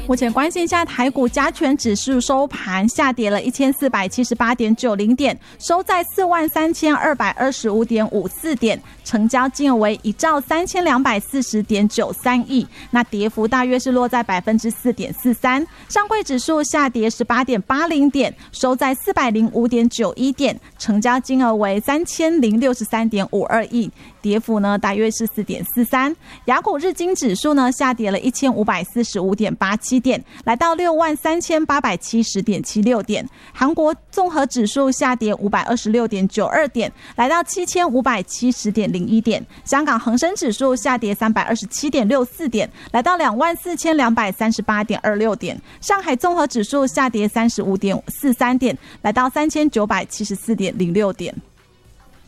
目前关心一下台股加权指数收盘下跌了1478.90点，收在43225.54点，成交金额为1兆3240.93亿，那跌幅大约是落在4.43%。上柜指数下跌18.80点，收在405.91点，成交金额为3063.52亿，跌幅呢大约是4.43%。亚股日经指数呢下跌了1545.87点，来到63870.76点。韩国综合指数下跌526.92点，来到7570.01点。香港恒生指数下跌327.64点，来到24238.26点。上海综合指数下跌35.43点，来到3974.06点。